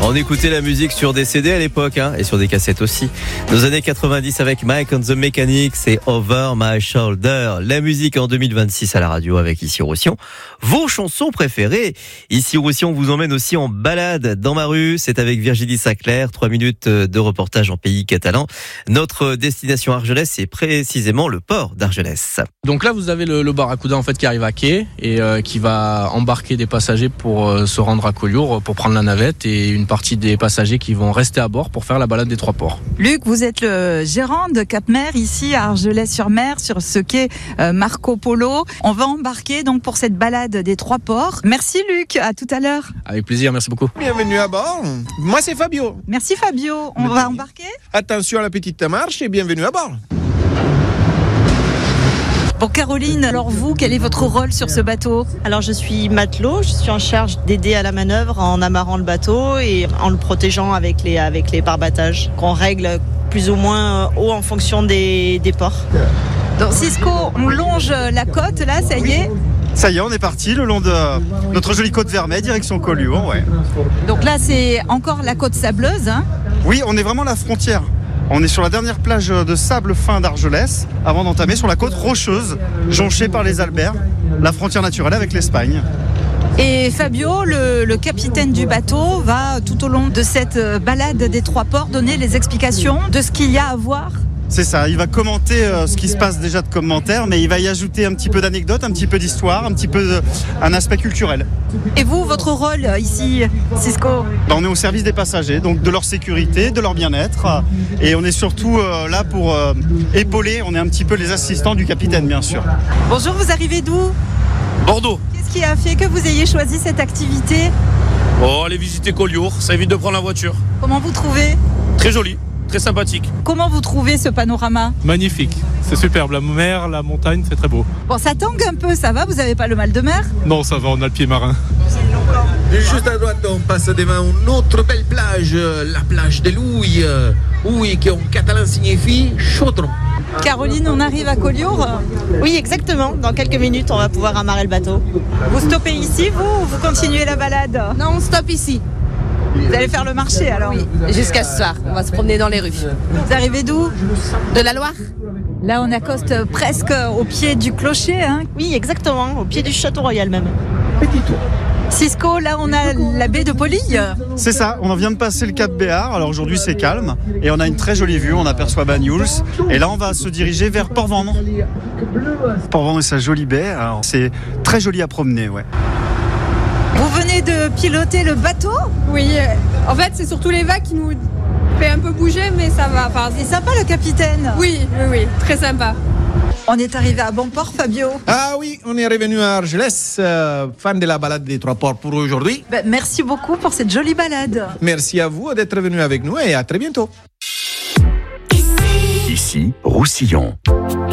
On écoutait la musique sur des CD à l'époque, et sur des cassettes aussi. Nos années 90 avec Mike and the Mechanics et Over My Shoulder. La musique en 2026 à la radio avec Ici Roussillon. Vos chansons préférées. Ici Roussillon vous emmène aussi en balade dans ma rue. C'est avec Virginie Saclair. 3 minutes de reportage en pays catalan. Notre destination Argelès, c'est précisément le port d'Argelès. Donc là, vous avez le Barracuda en fait qui arrive à quai et qui va embarquer des passagers pour se rendre à Collioure pour prendre la navette et une partie des passagers qui vont rester à bord pour faire la balade des 3 ports. Luc, vous êtes le gérant de Cap-Mer ici à Argelès-sur-Mer sur ce quai Marco Polo. On va embarquer donc pour cette balade des 3 ports. Merci Luc, à tout à l'heure. Avec plaisir, merci beaucoup. Bienvenue à bord. Moi c'est Fabio. Merci Fabio, on va embarquer. Attention à la petite marche et bienvenue à bord. Bon Caroline, alors vous, quel est votre rôle sur ce bateau ? Alors je suis matelot, je suis en charge d'aider à la manœuvre en amarrant le bateau et en le protégeant avec les pare-battages qu'on règle plus ou moins haut en fonction des ports. Donc Cisco, on longe la côte là, ça y est ? Ça y est, on est parti le long de notre jolie côte Vermeille, direction Collioure. Ouais. Donc là c'est encore la côte sableuse, Oui, on est vraiment à la frontière. On est sur la dernière plage de sable fin d'Argelès, avant d'entamer sur la côte rocheuse, jonchée par les Alberts, la frontière naturelle avec l'Espagne. Et Fabio, le capitaine du bateau, va tout au long de cette balade des 3 ports donner les explications de ce qu'il y a à voir. C'est ça, il va commenter ce qui se passe déjà de commentaires, mais il va y ajouter un petit peu d'anecdotes, un petit peu d'histoire, un petit peu un aspect culturel. Et vous, votre rôle ici, Cisco ? On est au service des passagers, donc de leur sécurité, de leur bien-être, et on est surtout là pour épauler, on est un petit peu les assistants du capitaine bien sûr. Bonjour, vous arrivez d'où ? Bordeaux. Qu'est-ce qui a fait que vous ayez choisi cette activité ? Aller visiter Collioure, ça évite de prendre la voiture. Comment vous trouvez ? Très joli, très sympathique. Comment vous trouvez ce panorama ? Magnifique, c'est superbe, la mer, la montagne, c'est très beau. Bon, ça tangue un peu, ça va ? Vous n'avez pas le mal de mer ? Non, ça va, on a le pied marin. Juste à droite, on passe devant une autre belle plage, la plage de l'Ouille. Ouille qui en catalan signifie chaudron. Caroline, on arrive à Collioure ? Oui, exactement. Dans quelques minutes, on va pouvoir amarrer le bateau. Vous stoppez ici, vous, ou vous continuez la balade ? Non, on stoppe ici. Vous allez faire le marché alors ? Oui, jusqu'à ce soir. On va se promener dans les rues. Vous arrivez d'où ? De la Loire ? Là, on accoste presque au pied du clocher. Oui, exactement. Au pied du Château Royal même. Cisco, là, on a la baie de Polille. C'est ça, on vient de passer le Cap Béar, alors aujourd'hui c'est calme, et on a une très jolie vue, on aperçoit Banyuls, et là on va se diriger vers Port-Vendres. Port-Vendres et sa jolie baie, alors c'est très joli à promener, ouais. Vous venez de piloter le bateau ? Oui, en fait, c'est surtout les vagues qui nous fait un peu bouger, mais ça va. Enfin, c'est sympa le capitaine. Oui, très sympa. On est arrivé à bon port, Fabio. Ah oui, on est revenu à Argelès, fan de la balade des 3 ports pour aujourd'hui. Merci beaucoup pour cette jolie balade. Merci à vous d'être venu avec nous et à très bientôt. Ici, Roussillon.